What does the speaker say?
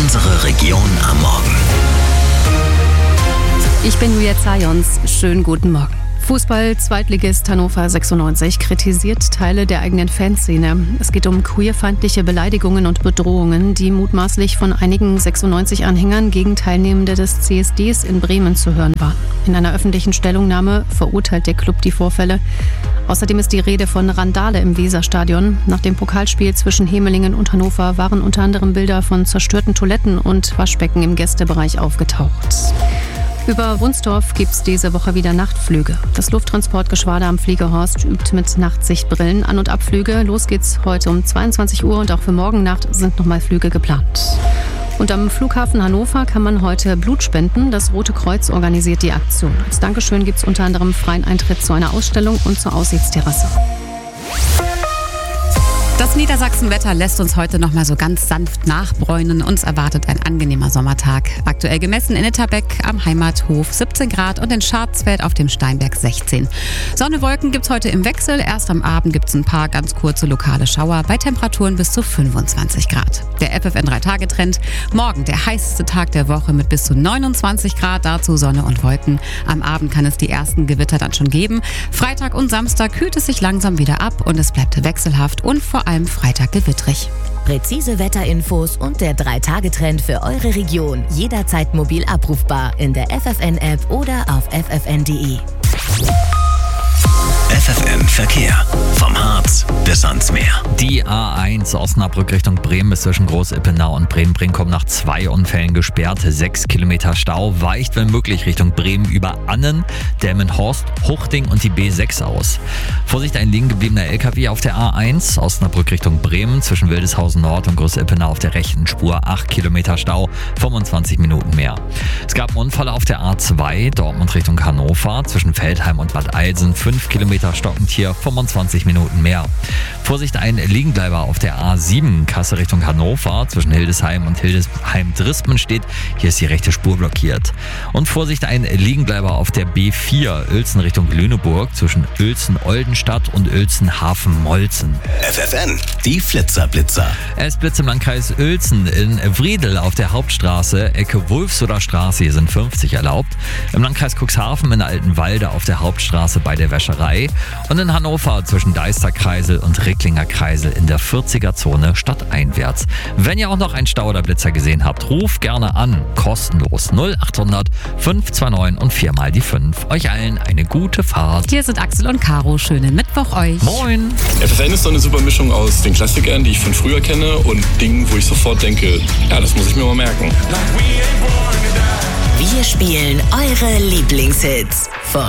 Unsere Region am Morgen. Ich bin Julia Zajons. Schönen guten Morgen. Fußball-Zweitligist Hannover 96 kritisiert Teile der eigenen Fanszene. Es geht um queerfeindliche Beleidigungen und Bedrohungen, die mutmaßlich von einigen 96-Anhängern gegen Teilnehmende des CSDs in Bremen zu hören waren. In einer öffentlichen Stellungnahme verurteilt der Club die Vorfälle. Außerdem ist die Rede von Randale im Weserstadion. Nach dem Pokalspiel zwischen Hemelingen und Hannover waren unter anderem Bilder von zerstörten Toiletten und Waschbecken im Gästebereich aufgetaucht. Über Wunstorf gibt es diese Woche wieder Nachtflüge. Das Lufttransportgeschwader am Fliegerhorst übt mit Nachtsichtbrillen An- und Abflüge. Los geht's heute um 22 Uhr und auch für morgen Nacht sind nochmal Flüge geplant. Und am Flughafen Hannover kann man heute Blut spenden. Das Rote Kreuz organisiert die Aktion. Als Dankeschön gibt es unter anderem freien Eintritt zu einer Ausstellung und zur Aussichtsterrasse. Das Niedersachsenwetter lässt uns heute noch mal so ganz sanft nachbräunen. Uns erwartet ein angenehmer Sommertag. Aktuell gemessen in Etterbeck am Heimathof 17 Grad und in Scharzfeld auf dem Steinberg 16. Sonne, Wolken gibt's heute im Wechsel. Erst am Abend gibt's ein paar ganz kurze lokale Schauer bei Temperaturen bis zu 25 Grad. Der FFN 3-Tage-Trend. Morgen der heißeste Tag der Woche mit bis zu 29 Grad. Dazu Sonne und Wolken. Am Abend kann es die ersten Gewitter dann schon geben. Freitag und Samstag kühlt es sich langsam wieder ab und es bleibt wechselhaft und vor allem Freitag gewittrig. Präzise Wetterinfos und der 3-Tage-Trend für eure Region. Jederzeit mobil abrufbar in der FFN-App oder auf ffn.de. FFN Verkehr. Vom Harz bis ans Meer. Die A1 Osnabrück Richtung Bremen ist zwischen Groß-Ippenau und Bremen-Brinkum nach 2 Unfällen gesperrt. 6 Kilometer Stau, weicht wenn möglich Richtung Bremen über Annen, Delmenhorst, Huchting und die B6 aus. Vorsicht, ein liegen gebliebener LKW auf der A1 Osnabrück Richtung Bremen zwischen Wildeshausen Nord und Groß-Ippenau auf der rechten Spur. 8 Kilometer Stau, 25 Minuten mehr. Es gab einen Unfall auf der A2 Dortmund Richtung Hannover zwischen Feldheim und Bad Eilsen. 5 Kilometer stockend hier, 25 Minuten mehr. Vorsicht, ein Liegenbleiber auf der A7 Kassel Richtung Hannover zwischen Hildesheim und Hildesheim-Drismen steht. Hier ist die rechte Spur blockiert. Und Vorsicht, ein Liegenbleiber auf der B4 Uelzen Richtung Lüneburg zwischen Uelzen-Oldenstadt und Uelzen-Hafen-Molzen. FFN, die Flitzer-Blitzer. Es blitzt im Landkreis Uelzen. In Wriedel auf der Hauptstraße, Ecke Wulfsuder Straße, hier sind 50 erlaubt. Im Landkreis Cuxhaven in Altenwalde auf der Hauptstraße bei der Wäscherei. Und in Hannover zwischen Deisterkreisel und Ricklinger Kreisel in der 40er-Zone stadteinwärts. Wenn ihr auch noch einen Stau oder Blitzer gesehen habt, ruft gerne an. Kostenlos 0800 529 und 4 mal die 5. Euch allen eine gute Fahrt. Hier sind Axel und Caro. Schönen Mittwoch euch. Moin! FFN ist so eine super Mischung aus den Klassikern, die ich von früher kenne, und Dingen, wo ich sofort denke, ja, das muss ich mir mal merken. Wir spielen eure Lieblingshits.